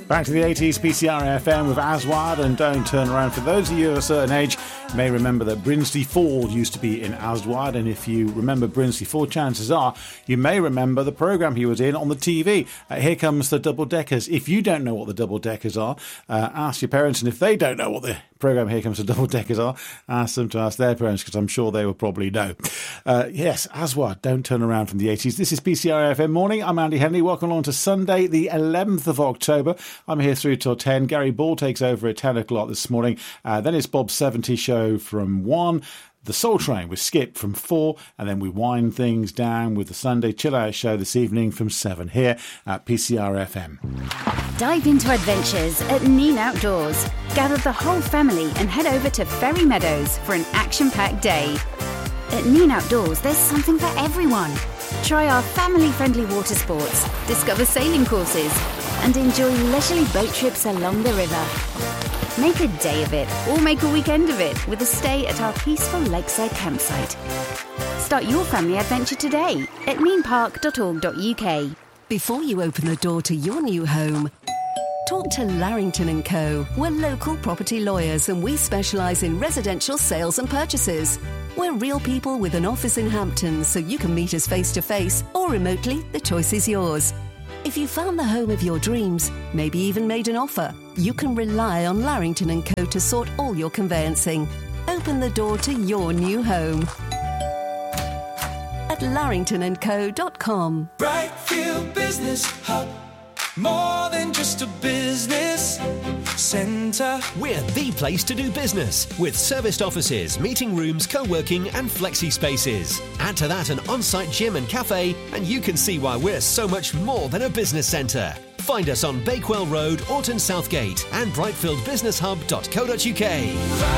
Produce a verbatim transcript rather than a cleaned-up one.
Back to the eighties, P C R F M with Aswad and Don't Turn Around. For those of you of a certain age, you may remember that Brinsley Ford used to be in Aswad, and if you remember Brinsley Ford, chances are you may remember the programme he was in on the T V. Uh, here comes the Double Deckers. If you don't know what the Double Deckers are, uh, ask your parents, and if they don't know what the programme Here Comes the Double Deckers are, ask them to ask their parents, because I'm sure they will probably know. Uh, yes, Aswad, Don't Turn Around from the eighties. This is P C R F M Morning. I'm Andy Henley. Welcome along to Sunday, the eleventh of October. I'm here through till ten. Gary Ball takes over at ten o'clock this morning. Uh, then it's Bob's seventy show from one. The Soul Train with Skip from four, and then we wind things down with the Sunday Chill Out show this evening from seven here at P C R F M. Dive into adventures at Neen Outdoors. Gather the whole family and head over to Ferry Meadows for an action-packed day. At Neen Outdoors, there's something for everyone. Try our family-friendly water sports, discover sailing courses, and enjoy leisurely boat trips along the river. Make a day of it, or make a weekend of it, with a stay at our peaceful lakeside campsite. Start your family adventure today at neen park dot org dot U K. Before you open the door to your new home, talk to Larrington and Co. We're local property lawyers and we specialise in residential sales and purchases. We're real people with an office in Hampton, so you can meet us face-to-face or remotely, the choice is yours. If you found the home of your dreams, maybe even made an offer, you can rely on Larrington and Co. to sort all your conveyancing. Open the door to your new home at larrington and co dot com. Brightfield Business Hub, more than just a business centre. We're the place to do business, with serviced offices, meeting rooms, co-working and flexi spaces. Add to that an on-site gym and cafe, and you can see why we're so much more than a business centre. Find us on Bakewell Road, Orton Southgate, and brightfield business hub dot co dot U K.